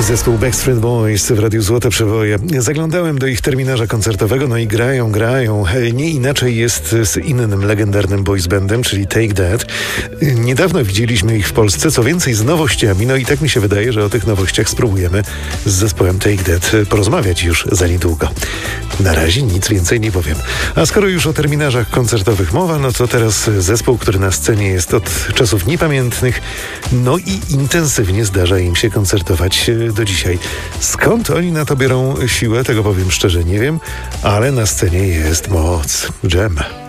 Zespół Backstreet Boys w Radiu Złote Przeboje. Zaglądałem do ich terminarza koncertowego, no i grają. Nie inaczej jest z innym legendarnym boys bandem, czyli Take That. Niedawno widzieliśmy ich w Polsce, co więcej z nowościami, no i tak mi się wydaje, że o tych nowościach spróbujemy z zespołem Take That porozmawiać już za niedługo. Na razie nic więcej nie powiem. A skoro już o terminarzach koncertowych mowa, no to teraz zespół, który na scenie jest od czasów niepamiętnych, no i intensywnie zdarza im się koncertować do dzisiaj. Skąd oni na to biorą siłę, tego powiem szczerze nie wiem, ale na scenie jest moc. Dżem.